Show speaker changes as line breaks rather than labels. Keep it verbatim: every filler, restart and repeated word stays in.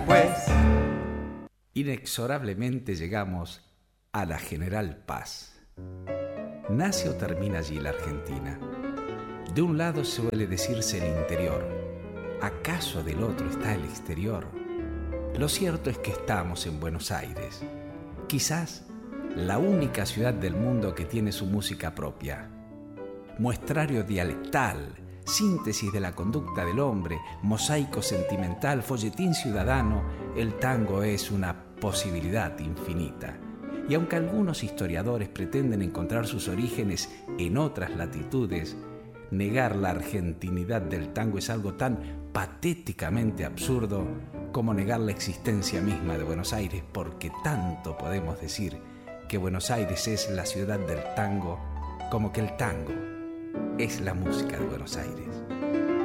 pues.
Inexorablemente llegamos a la General Paz. ¿Nace o termina allí la Argentina? De un lado suele decirse el interior. ¿Acaso del otro está el exterior? Lo cierto es que estamos en Buenos Aires, quizás la única ciudad del mundo que tiene su música propia. Muestrario dialectal, síntesis de la conducta del hombre, mosaico sentimental, folletín ciudadano, el tango es una posibilidad infinita. Y aunque algunos historiadores pretenden encontrar sus orígenes en otras latitudes, negar la argentinidad del tango es algo tan patéticamente absurdo como negar la existencia misma de Buenos Aires, porque tanto podemos decir que Buenos Aires es la ciudad del tango como que el tango es la música de Buenos Aires.